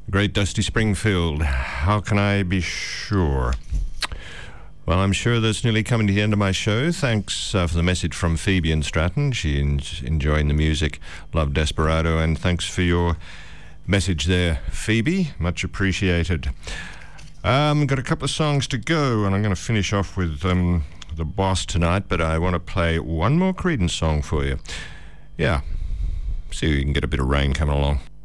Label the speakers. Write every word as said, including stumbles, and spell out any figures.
Speaker 1: Great Dusty Springfield, how can I be sure? Well, I'm sure that's nearly coming to the end of my show. Thanks uh, for the message from Phoebe in Stratton. She's enjoying the music, love Desperado, and thanks for your message there, Phoebe. Much appreciated. Um, got a couple of songs to go, and I'm going to finish off with um, The Boss tonight, but I want to play one more Creedence song for you. Yeah, see if you can get a bit of rain coming along.